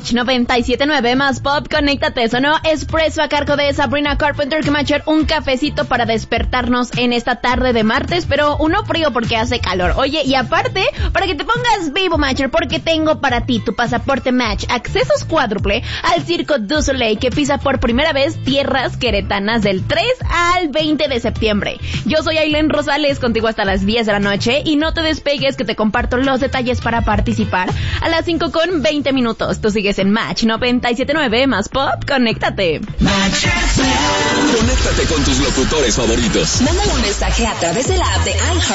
Match 97.9 más pop, conéctate. Sonó Espresso a cargo de Sabrina Carpenter, que Matcher, un cafecito para despertarnos en esta tarde de martes, pero uno frío porque hace calor. Oye, y aparte, para que te pongas vivo, Matcher, porque tengo para ti tu pasaporte Match, accesos cuádruple al Circo du Soleil, que pisa por primera vez tierras queretanas del 3 al 20 de septiembre. Yo soy Ailén Rosales, contigo hasta las 10 de la noche, y no te despegues que te comparto los detalles para participar a las 5:20 minutos. Tú sigues en Match 97.9 más pop, conéctate. Match. Conéctate con tus locutores favoritos. Mándale un mensaje a través de la app de iHeart